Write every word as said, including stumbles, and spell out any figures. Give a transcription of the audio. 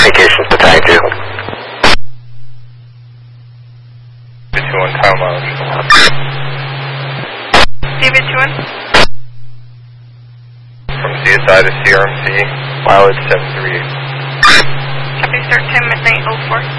Communications to Tag two. two one Tower Mileage. David two one. From C S I to C R M C, mileage seven three eight. Copy, start time midnight oh four.